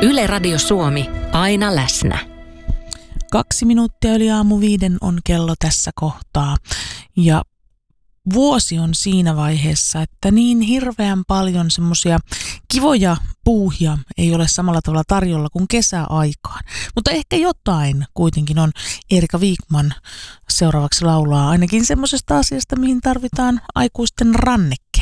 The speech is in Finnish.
Yle Radio Suomi, aina läsnä. 2 minuuttia yli 4:05 on kello tässä kohtaa. Ja vuosi on siinä vaiheessa, että niin hirveän paljon semmoisia kivoja puuhia ei ole samalla tavalla tarjolla kuin kesäaikaan. Mutta ehkä jotain kuitenkin on. Erika Wikman seuraavaksi laulaa ainakin semmoisesta asiasta, mihin tarvitaan aikuisten rannekkeita.